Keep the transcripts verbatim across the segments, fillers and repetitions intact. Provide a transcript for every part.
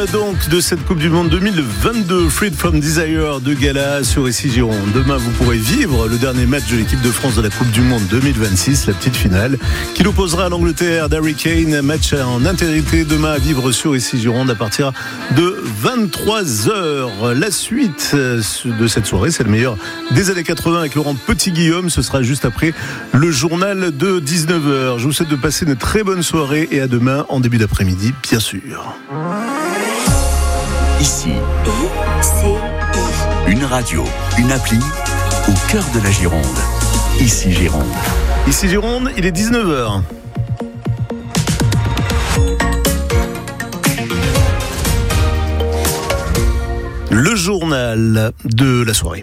donc de cette Coupe du Monde deux mille vingt-deux, Freed from Desire de Gala sur Ici Gironde. Demain, vous pourrez vivre le dernier match de l'équipe de France de la Coupe du Monde deux mille vingt-six, la petite finale, qui l'opposera à l'Angleterre d'Harry Kane. Match en intégrité demain à vivre sur Ici Gironde à partir de vingt-trois heures. La suite de cette soirée, c'est le meilleur des années quatre-vingts avec Laurent Petit-Guillaume. Ce sera juste après le journal de dix-neuf heures. Je vous souhaite de passer une très bonne soirée et à demain en début d'après-midi, bien sûr. Ici, une radio, une appli au cœur de la Gironde. Ici Gironde. Ici Gironde, il est dix-neuf heures. Le journal de la soirée.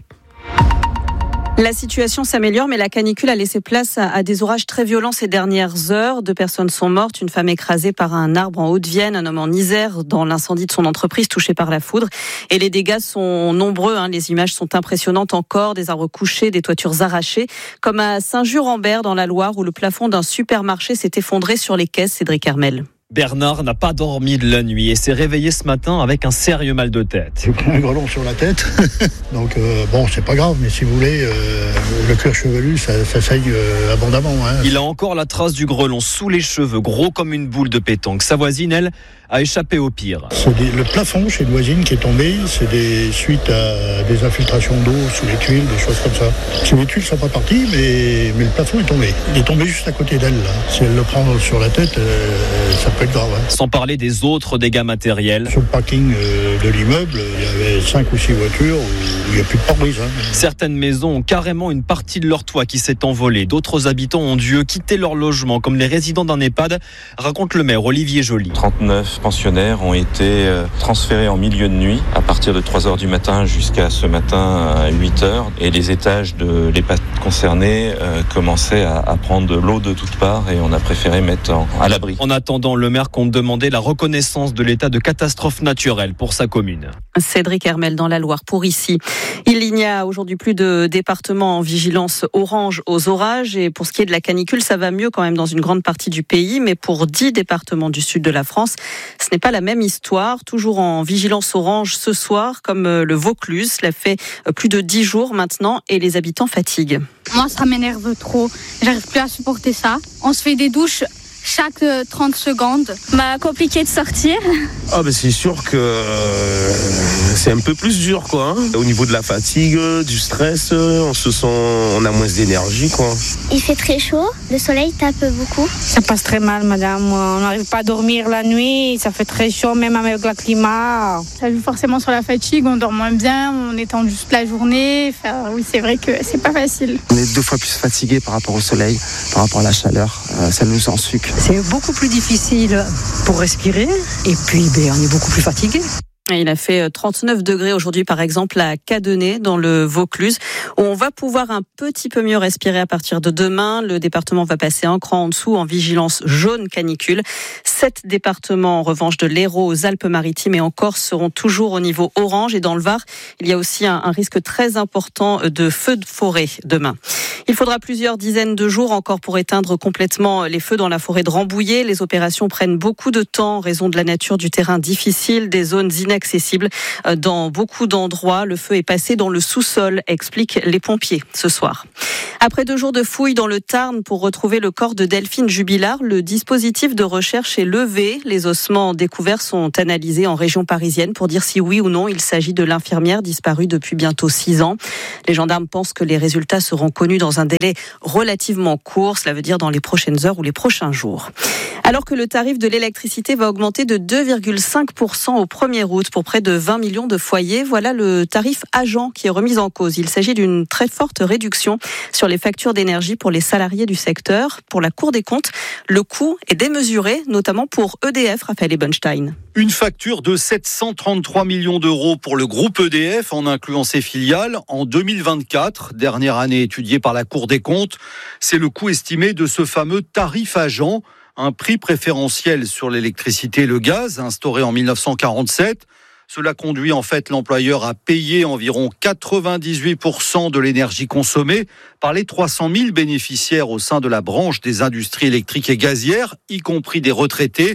La situation s'améliore, mais la canicule a laissé place à, à des orages très violents ces dernières heures. Deux personnes sont mortes, une femme écrasée par un arbre en Haute-Vienne, un homme en Isère dans l'incendie de son entreprise touché par la foudre. Et les dégâts sont nombreux, hein. Les images sont impressionnantes encore, des arbres couchés, des toitures arrachées, comme à Saint-Just-Rambert dans la Loire où le plafond d'un supermarché s'est effondré sur les caisses. Cédric Hermel. Bernard n'a pas dormi de la nuit et s'est réveillé ce matin avec un sérieux mal de tête. J'ai pris un grelon sur la tête, donc euh, bon, c'est pas grave, mais si vous voulez, euh, le cuir chevelu, ça, ça saigne euh, abondamment. Hein. Il a encore la trace du grelon sous les cheveux, gros comme une boule de pétanque. Sa voisine, elle, a échappé au pire. C'est des, le plafond chez une voisine qui est tombé, c'est des suite à des infiltrations d'eau sous les tuiles, des choses comme ça. Si les tuiles sont pas parties, mais, mais le plafond est tombé. Il est tombé juste à côté d'elle, là. Si elle le prend sur la tête, euh, ça peut être grave. Hein. Sans parler des autres dégâts matériels. Sur le parking euh, de l'immeuble, il y avait cinq ou six voitures où il n'y a plus de pare-brise. Hein. Certaines maisons ont carrément une partie de leur toit qui s'est envolée. D'autres habitants ont dû quitter leur logement, comme les résidents d'un EHPAD, raconte le maire Olivier Joly. trente-neuf pensionnaires ont été transférés en milieu de nuit à partir de trois heures du matin jusqu'à ce matin à huit heures. Et les étages de l'EHPAD concernés euh, commençaient à, à prendre de l'eau de toutes parts et on a préféré mettre en, à l'abri. En attendant, le maire compte demander la reconnaissance de l'état de catastrophe naturelle pour sa commune. Cédric Hermel dans la Loire pour Ici. Il n'y a aujourd'hui plus de départements en vigilance orange aux orages et pour ce qui est de la canicule, ça va mieux quand même dans une grande partie du pays, mais pour dix départements du sud de la France, ce n'est pas la même histoire. Toujours en vigilance orange ce soir, comme le Vaucluse. Cela fait plus de dix jours maintenant et les habitants fatiguent. Moi, ça m'énerve trop. J'arrive plus à supporter ça. On se fait des douches chaque trente secondes. Bah, compliqué de sortir. Ah ben c'est sûr que euh, c'est un peu plus dur quoi. Hein. Au niveau de la fatigue, du stress, on se sent, on a moins d'énergie quoi. Il fait très chaud, le soleil tape beaucoup. Ça passe très mal madame, on n'arrive pas à dormir la nuit, ça fait très chaud même avec le climat. Ça joue forcément sur la fatigue, on dort moins bien, on est tendu toute la journée. Enfin, oui c'est vrai que c'est pas facile. On est deux fois plus fatigué par rapport au soleil, par rapport à la chaleur, euh, ça nous en sucre. C'est beaucoup plus difficile pour respirer et puis ben, on est beaucoup plus fatigué. Il a fait trente-neuf degrés aujourd'hui, par exemple, à Cadenet, dans le Vaucluse, où on va pouvoir un petit peu mieux respirer à partir de demain. Le département va passer un cran en dessous en vigilance jaune canicule. Sept départements, en revanche, de l'Hérault aux Alpes-Maritimes et en Corse seront toujours au niveau orange. Et dans le Var, il y a aussi un, un risque très important de feux de forêt demain. Il faudra plusieurs dizaines de jours encore pour éteindre complètement les feux dans la forêt de Rambouillet. Les opérations prennent beaucoup de temps en raison de la nature du terrain difficile, des zones inaccessibles dans beaucoup d'endroits. Le feu est passé dans le sous-sol, expliquent les pompiers ce soir. Après deux jours de fouilles dans le Tarn pour retrouver le corps de Delphine Jubilard, le dispositif de recherche est levé. Les ossements découverts sont analysés en région parisienne pour dire si oui ou non il s'agit de l'infirmière disparue depuis bientôt six ans. Les gendarmes pensent que les résultats seront connus dans un délai relativement court, cela veut dire dans les prochaines heures ou les prochains jours. Alors que le tarif de l'électricité va augmenter de deux virgule cinq pour cent au premier août pour près de vingt millions de foyers, voilà le tarif agent qui est remis en cause. Il s'agit d'une très forte réduction sur les factures d'énergie pour les salariés du secteur. Pour la Cour des comptes, le coût est démesuré, notamlement pour E D F, Raphaël Ebenstein. Une facture de sept cent trente-trois millions d'euros pour le groupe E D F, en incluant ses filiales, en deux mille vingt-quatre, dernière année étudiée par la Cour des comptes. C'est le coût estimé de ce fameux tarif agent, un prix préférentiel sur l'électricité et le gaz, instauré en dix-neuf cent quarante-sept. Cela conduit en fait l'employeur à payer environ quatre-vingt-dix-huit pour cent de l'énergie consommée par les trois cent mille bénéficiaires au sein de la branche des industries électriques et gazières, y compris des retraités.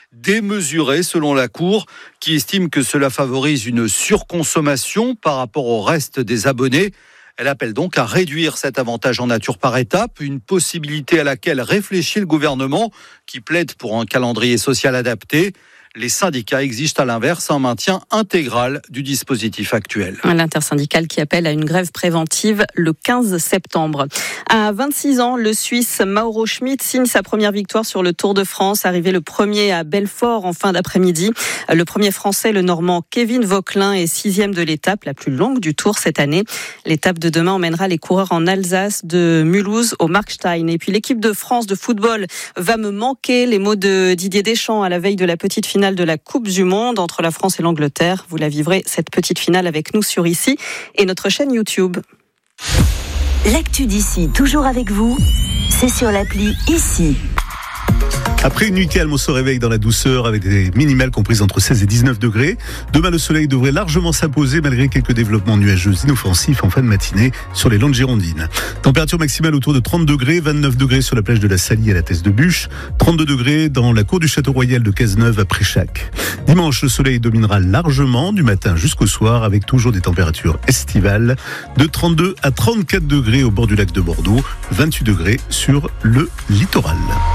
démesurée selon la Cour, qui estime que cela favorise une surconsommation par rapport au reste des abonnés. Elle appelle donc à réduire cet avantage en nature par étapes, une possibilité à laquelle réfléchit le gouvernement, qui plaide pour un calendrier social adapté. Les syndicats exigent à l'inverse un maintien intégral du dispositif actuel. L'intersyndicale qui appelle à une grève préventive le quinze septembre. À vingt-six ans, le Suisse Mauro Schmid signe sa première victoire sur le Tour de France, arrivé le premier à Belfort en fin d'après-midi. Le premier Français, le Normand Kevin Vauquelin, est sixième de l'étape la plus longue du Tour cette année. L'étape de demain emmènera les coureurs en Alsace, de Mulhouse au Markstein. Et puis l'équipe de France de football va me manquer. Les mots de Didier Deschamps à la veille de la petite finale de la Coupe du Monde entre la France et l'Angleterre. Vous la vivrez, cette petite finale, avec nous sur Ici et notre chaîne YouTube. L'actu d'ici, toujours avec vous, c'est sur l'appli Ici. Après une nuit calme, on se réveille dans la douceur avec des minimales comprises entre seize et dix-neuf degrés. Demain, le soleil devrait largement s'imposer malgré quelques développements nuageux inoffensifs en fin de matinée sur les Landes girondines. Température maximale autour de trente degrés, vingt-neuf degrés sur la plage de la Salie à la Teste de Bûche, trente-deux degrés dans la cour du Château Royal de Cazeneuve à Préchac. Dimanche, le soleil dominera largement du matin jusqu'au soir avec toujours des températures estivales de trente-deux à trente-quatre degrés au bord du lac de Bordeaux, vingt-huit degrés sur le littoral.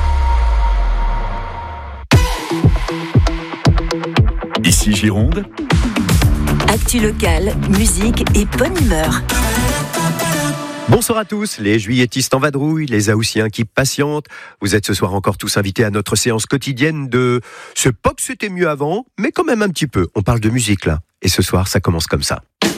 Ici Gironde. Actu locale, musique et bonne humeur. Bonsoir à tous, les juilletistes en vadrouille, les haussiens qui patientent. Vous êtes ce soir encore tous invités à notre séance quotidienne de « C'est pas que c'était mieux avant, mais quand même un petit peu ». On parle de musique là, et ce soir ça commence comme ça.